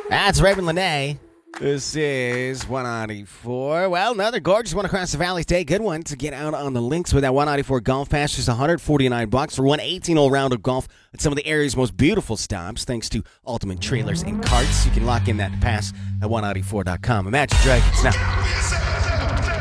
That's Raven Lene. This is 194. Well, another gorgeous one across the valley today. Good one to get out on the links with that 194 Golf Pass. Just $149 for one 18-hole round of golf at some of the area's most beautiful stops. Thanks to Ultimate Trailers and Carts. You can lock in that pass at 194.com. Imagine Dragons now.